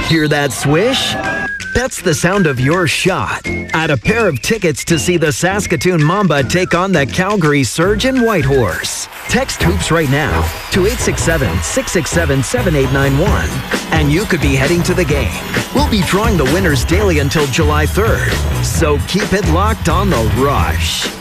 Hear that swish? That's the sound of your shot at a pair of tickets to see the Saskatoon Mamba take on the Calgary Surge in Whitehorse. Text HOOPS right now to 867-667-7891 and you could be heading to the game. We'll be drawing the winners daily until July 3rd, so keep it locked on The Rush.